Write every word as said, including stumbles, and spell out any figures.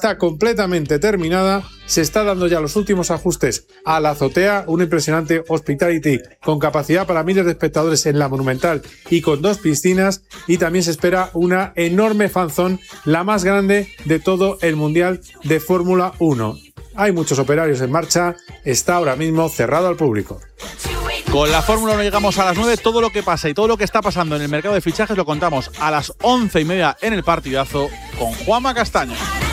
está completamente terminada. Se está dando ya los últimos ajustes a la azotea, un impresionante hospitality con capacidad para miles de espectadores en la Monumental y con dos piscinas, y también se espera una enorme fanzone, la más grande de todo el Mundial de Fórmula uno. Hay muchos operarios en marcha, está ahora mismo cerrado al público. Con la Fórmula uno llegamos a las nueve. Todo lo que pasa y todo lo que está pasando en el mercado de fichajes lo contamos a las once y media en el partidazo con Juanma Castaño.